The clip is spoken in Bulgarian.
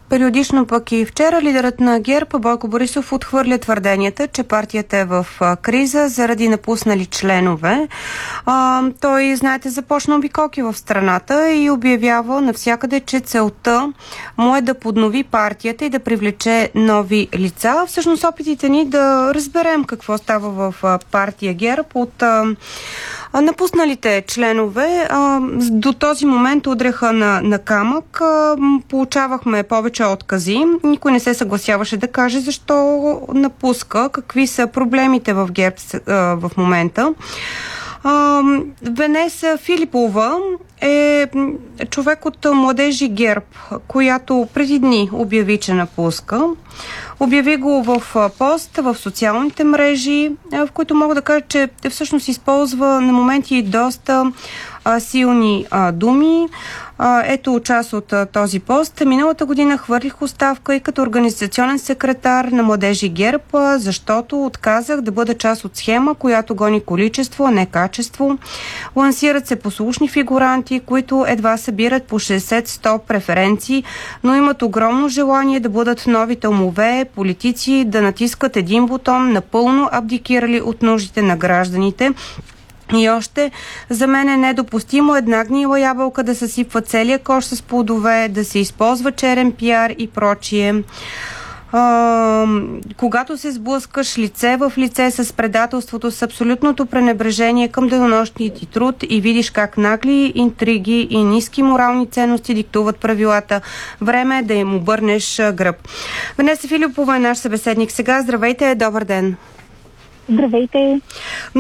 Периодично пък и вчера лидерът на ГЕРБ Бойко Борисов отхвърля твърденията, че партията е в криза заради напуснали членове. Той, знаете, започна обиколки в страната и обявява навсякъде, че целта му е да поднови партията и да привлече нови лица. Всъщност опитите ни да разберем какво става в партия ГЕРБ от напусналите членове до този момент удряха на камък. Получавахме повече откази. Никой не се съгласяваше да каже защо напуска, какви са проблемите в ГЕРБ в момента. Венеса Филипова е човек от Младежи ГЕРБ, която преди дни обяви, че напуска. Обяви го в пост в социалните мрежи, в които мога да кажа, че всъщност използва на моменти доста силни думи. Ето част от този пост. Миналата година хвърлих оставка и като организационен секретар на Младежи ГЕРБ, защото отказах да бъда част от схема, която гони количество, а не качество. Лансират се послушни фигуранти, които едва събират по 60-100 преференции, но имат огромно желание да бъдат новите умове, политици, да натискат един бутон, напълно абдикирали от нуждите на гражданите. И още, за мен е недопустимо една гнила ябълка да съсипва целия кош с плодове, да се използва черен пиар и прочие. Когато се сблъскаш лице в лице с предателството, с абсолютното пренебрежение към денонощния ти труд и видиш как нагли интриги и ниски морални ценности диктуват правилата, време е да им обърнеш гръб. Венеса Филипова е наш събеседник сега. Здравейте, добър ден! Здравейте!